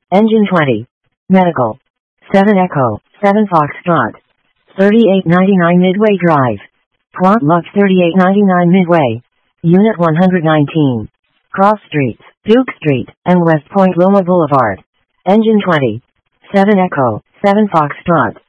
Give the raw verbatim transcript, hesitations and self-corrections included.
Engine twenty. Medical. seven Echo, seven Foxtrot. thirty-eight ninety-nine Midway Drive. Plant Luck thirty-eight ninety-nine Midway. Unit one hundred nineteen. Cross Streets, Duke Street, and West Point Loma Boulevard. Engine twenty. seven Echo, seven Foxtrot.